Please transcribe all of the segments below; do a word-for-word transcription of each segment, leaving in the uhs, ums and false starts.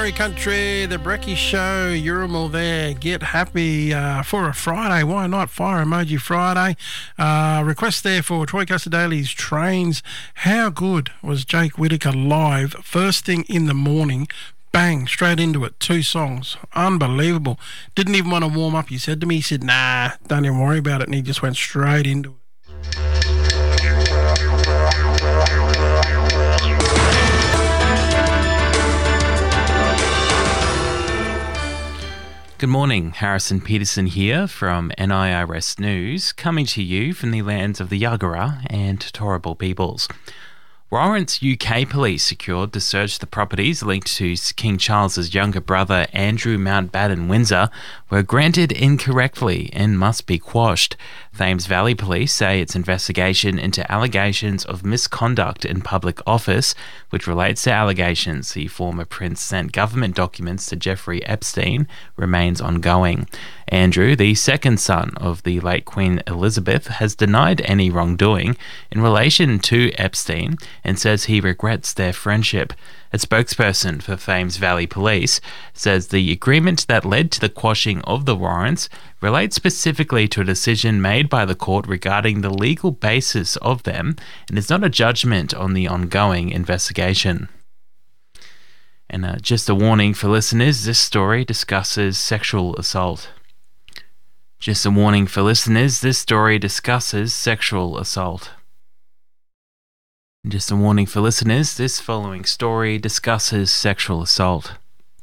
Country, the Brecky Show, Urimal there. Get happy uh, for a Friday. Why not? Fire Emoji Friday. Uh, request there for Troy Custer Daly's Trains. How good was Jake Whittaker live? First thing in the morning, bang, straight into it. Two songs. Unbelievable. Didn't even want to warm up, he said to me. He said, nah, don't even worry about it. And he just went straight into it. Good morning, Harrison Peterson here from N I R S News, coming to you from the lands of the Yagara and Turrbal peoples. Warrants U K police secured to search the properties linked to King Charles's younger brother Andrew Mountbatten Windsor were granted incorrectly and must be quashed. Thames Valley Police say its investigation into allegations of misconduct in public office, which relates to allegations the former prince sent government documents to Jeffrey Epstein, remains ongoing. Andrew, the second son of the late Queen Elizabeth, has denied any wrongdoing in relation to Epstein and says he regrets their friendship. A spokesperson for Thames Valley Police says the agreement that led to the quashing of the warrants relates specifically to a decision made by the court regarding the legal basis of them and is not a judgment on the ongoing investigation. And uh, just a warning for listeners, this story discusses sexual assault. Just a warning for listeners, this story discusses sexual assault. Just a warning for listeners, this following story discusses sexual assault.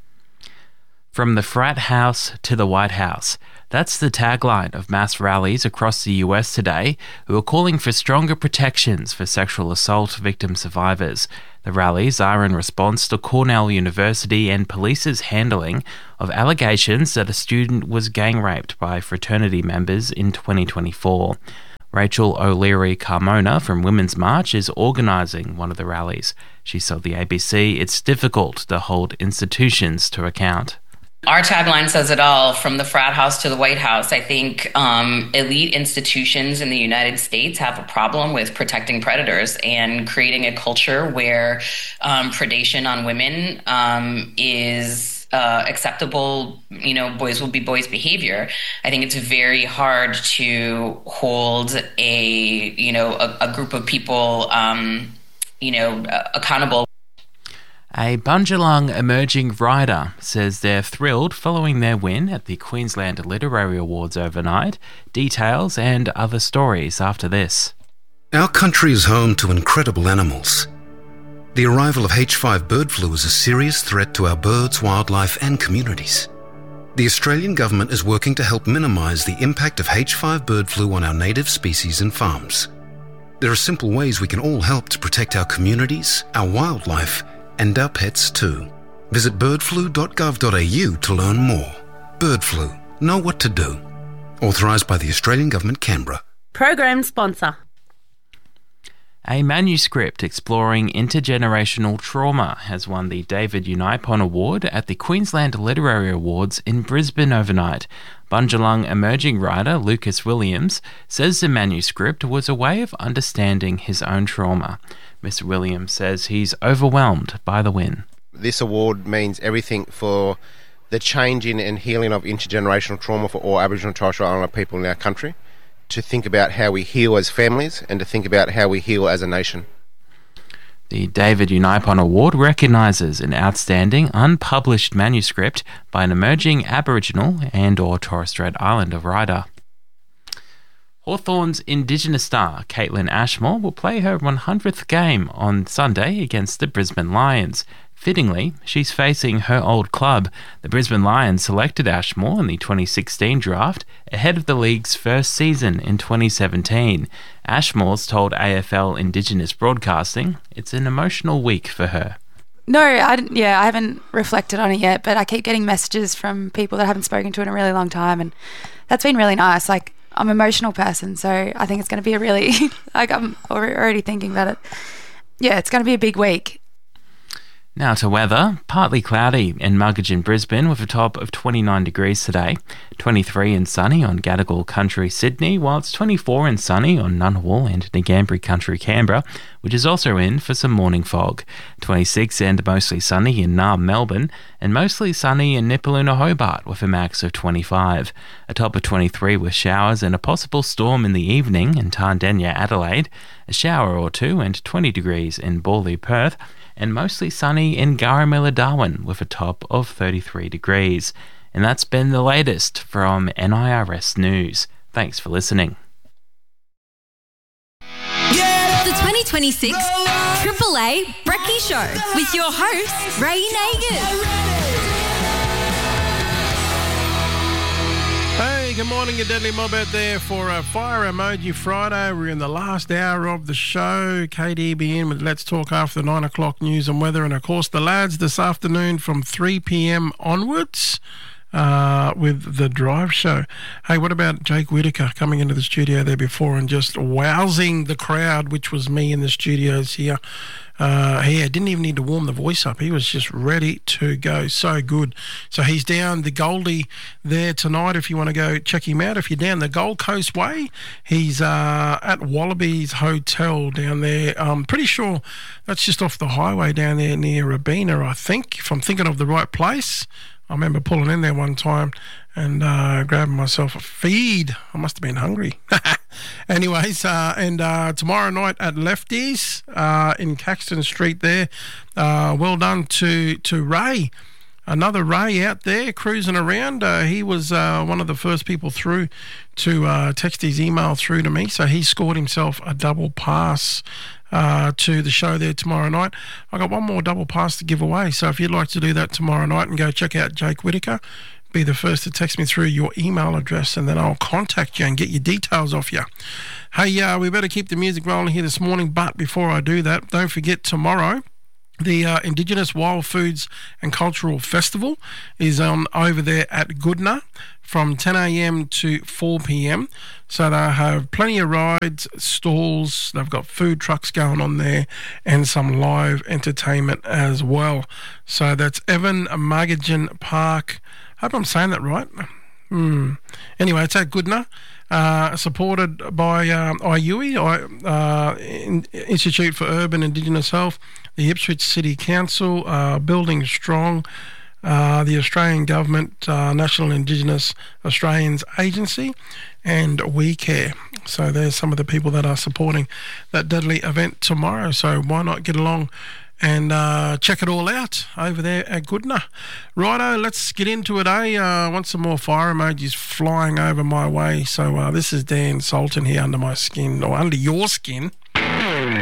From the frat house to the White House. That's the tagline of mass rallies across the U S today who are calling for stronger protections for sexual assault victim survivors. The rallies are in response to Cornell University and police's handling of allegations that a student was gang raped by fraternity members in twenty twenty-four. Rachel O'Leary Carmona from Women's March is organising one of the rallies. She told the A B C it's difficult to hold institutions to account. Our tagline says it all, from the frat house to the White House. I think um, elite institutions in the United States have a problem with protecting predators and creating a culture where um, predation on women um, is Uh, acceptable, you know, boys will be boys behavior. I think it's very hard to hold a, you know, a, a group of people, um, you know, uh, accountable. A Bundjalung emerging writer says they're thrilled following their win at the Queensland Literary Awards overnight. Details and other stories after this. Our country is home to incredible animals. The arrival of H five bird flu is a serious threat to our birds, wildlife and communities. The Australian government is working to help minimise the impact of H five bird flu on our native species and farms. There are simple ways we can all help to protect our communities, our wildlife and our pets too. Visit bird flu dot gov dot a u to learn more. Bird flu. Know what to do. Authorised by the Australian Government, Canberra. Program sponsor. A manuscript exploring intergenerational trauma has won the David Unaipon Award at the Queensland Literary Awards in Brisbane overnight. Bundjalung emerging writer Lucas Williams says the manuscript was a way of understanding his own trauma. Mister Williams says he's overwhelmed by the win. This award means everything for the changing and healing of intergenerational trauma for all Aboriginal and Torres Strait Islander people in our country, to think about how we heal as families and to think about how we heal as a nation. The David Unaipon Award recognises an outstanding unpublished manuscript by an emerging Aboriginal and or Torres Strait Islander writer. Hawthorn's Indigenous star Caitlin Ashmore will play her one hundredth game on Sunday against the Brisbane Lions. Fittingly, she's facing her old club. The Brisbane Lions selected Ashmore in the twenty sixteen draft ahead of the league's first season in twenty seventeen. Ashmore's told A F L Indigenous Broadcasting it's an emotional week for her. No, I didn't, yeah, I haven't reflected on it yet, but I keep getting messages from people that I haven't spoken to in a really long time, and that's been really nice. Like, I'm an emotional person, so I think it's going to be a really, like, I'm already thinking about it. Yeah, it's going to be a big week. Now to weather, partly cloudy in Muggeridge and Brisbane with a top of twenty-nine degrees today, twenty-three and sunny on Gadigal Country, Sydney, while it's twenty-four and sunny on Ngunnawal and Ngambri Country, Canberra, which is also in for some morning fog, twenty-six and mostly sunny in Naarm, Melbourne, and mostly sunny in Nipaluna, Hobart with a max of twenty-five, a top of twenty-three with showers and a possible storm in the evening in Tardenya, Adelaide, a shower or two and twenty degrees in Bawley, Perth, and mostly sunny in Garamilla, Darwin with a top of thirty-three degrees. And that's been the latest from N I R S News. Thanks for listening. The twenty twenty-six Triple A Brekkie Show with your host, Ray Nagin. Hey, good morning, you deadly mob out there for a Fire Emoji Friday. We're in the last hour of the show. K D B in with Let's Talk after the nine o'clock news and weather. And, of course, the lads this afternoon from three p.m. onwards uh, with the Drive Show. Hey, what about Jake Whitaker coming into the studio there before and just wowsing the crowd, which was me in the studios here. Uh, he didn't even need to warm the voice up. He was just ready to go. So good. So he's down the Goldie there tonight if you want to go check him out. If you're down the Gold Coast way, he's uh, at Wallabies Hotel down there. I'm pretty sure that's just off the highway down there near Rabina, I think, if I'm thinking of the right place. I remember pulling in there one time and uh, grabbing myself a feed. I must have been hungry. Anyways, uh, and uh, tomorrow night at Lefties uh, in Caxton Street there. Uh, well done to, to Ray. Another Ray out there cruising around. Uh, he was uh, one of the first people through to uh, text his email through to me. So he scored himself a double pass uh, to the show there tomorrow night. I got one more double pass to give away. So if you'd like to do that tomorrow night and go check out Jake Whitaker, be the first to text me through your email address and then I'll contact you and get your details off you. Hey, uh, we better keep the music rolling here this morning. But before I do that, don't forget tomorrow, the uh, Indigenous Wild Foods and Cultural Festival is on over there at Goodna from ten a.m. to four p.m. So they have plenty of rides, stalls, they've got food trucks going on there and some live entertainment as well. So that's Evan Margagen Park. I hope I'm saying that right. Hmm. Anyway, it's at Goodna. Uh, supported by um, I U I, uh, Institute for Urban Indigenous Health, the Ipswich City Council, uh, Building Strong, uh, the Australian Government, uh, National Indigenous Australians Agency, and We Care. So there's some of the people that are supporting that deadly event tomorrow. So why not get along and uh, check it all out over there at Goodna. Righto, let's get into it, eh? I uh, want some more fire emojis flying over my way. So uh, this is Dan Sultan here under my skin, or under your skin.